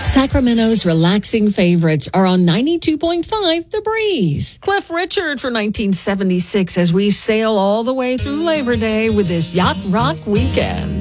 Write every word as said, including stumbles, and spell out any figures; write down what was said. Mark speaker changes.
Speaker 1: Sacramento's relaxing favorites are on ninety-two point five The Breeze.
Speaker 2: Cliff Richard for nineteen seventy-six as we sail all the way through Labor Day with this Yacht Rock Weekend.